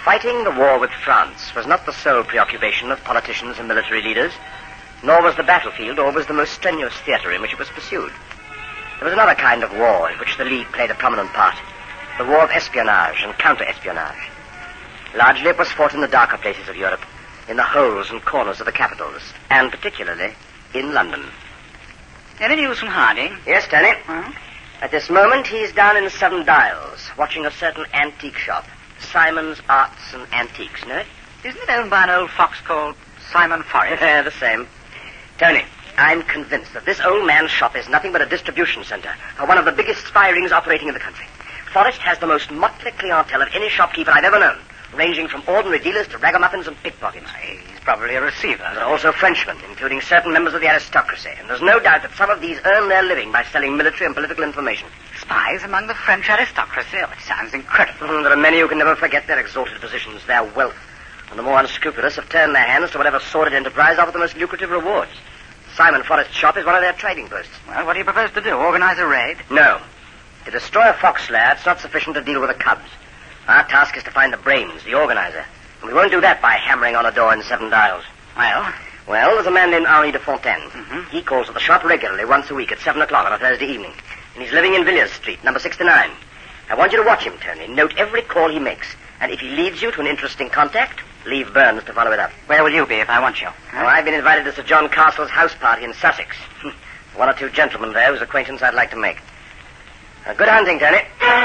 Fighting the war with France was not the sole preoccupation of politicians and military leaders, nor was the battlefield always the most strenuous theater in which it was pursued. There was another kind of war in which the League played a prominent part, the war of espionage and counter-espionage. Largely it was fought in the darker places of Europe, in the holes and corners of the capitals, and particularly in London. Any news from Harding? Yes, Tony. Huh? At this moment, he's down in Seven Dials, watching a certain antique shop, Simon's Arts and Antiques. Know it? Isn't it owned by an old fox called Simon Forrest? The same. Tony, I'm convinced that this old man's shop is nothing but a distribution center for one of the biggest spy rings operating in the country. Forrest has the most motley clientele of any shopkeeper I've ever known, ranging from ordinary dealers to ragamuffins and pickpockets. He's probably a receiver. There are also Frenchmen, including certain members of the aristocracy, and there's no doubt that some of these earn their living by selling military and political information. Spies among the French aristocracy? Oh, it sounds incredible. There are many who can never forget their exalted positions, their wealth, and the more unscrupulous have turned their hands to whatever sordid enterprise offers the most lucrative rewards. Simon Forrest's shop is one of their trading posts. Well, what do you propose to do? Organize a raid? No. To destroy a fox lair, it's not sufficient to deal with the cubs. Our task is to find the brains, the organizer. And we won't do that by hammering on a door in Seven Dials. Well? Well, there's a man named Henri de Fontaine. Mm-hmm. He calls at the shop regularly once a week at 7 o'clock on a Thursday evening. And he's living in Villiers Street, number 69. I want you to watch him, Tony. Note every call he makes. And if he leads you to an interesting contact, leave Burns to follow it up. Where will you be if I want you? Huh? Oh, I've been invited to Sir John Castle's house party in Sussex. One or two gentlemen there whose acquaintance I'd like to make. Good hunting, Tony.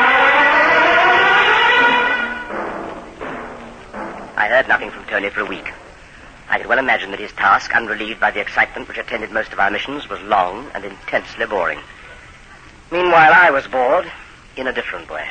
I heard nothing from Tony for a week. I could well imagine that his task, unrelieved by the excitement which attended most of our missions, was long and intensely boring. Meanwhile, I was bored in a different way.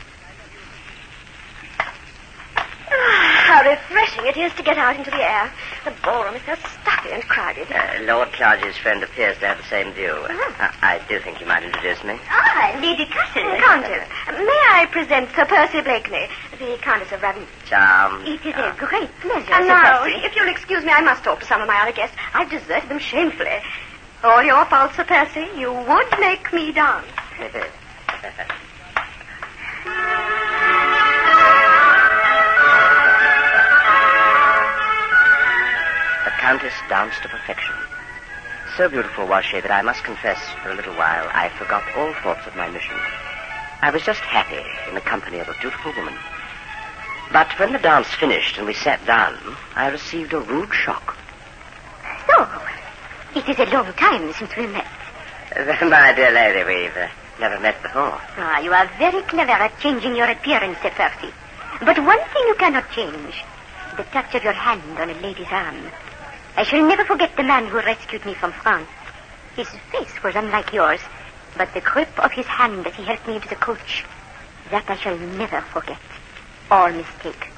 How refreshing it is to get out into the air. The ballroom is so stuffy and crowded. Lord Clarges' friend appears to have the same view. I do think you might introduce me. Lady Castle. Countess. May I present Sir Percy Blakeney, the Countess of Ravenel? Charm. It is a great pleasure, Sir now, Percy. If you'll excuse me, I must talk to some of my other guests. I've deserted them shamefully. All your fault, Sir Percy. You would make me dance. The Countess danced to perfection. So beautiful was she that I must confess, for a little while, I forgot all thoughts of my mission. I was just happy in the company of a beautiful woman. But when the dance finished and we sat down, I received a rude shock. So, it is a long time since we met. My dear lady, we've never met before. You are very clever at changing your appearance, Sir Percy. But one thing you cannot change, the touch of your hand on a lady's arm. I shall never forget the man who rescued me from France. His face was unlike yours, but the grip of his hand as he helped me into the coach, that I shall never forget. All mistake.